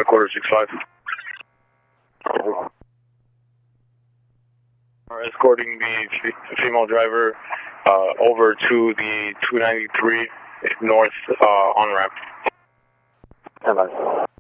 quarter 65. We're escorting the female driver over to the 293 north on-ramp.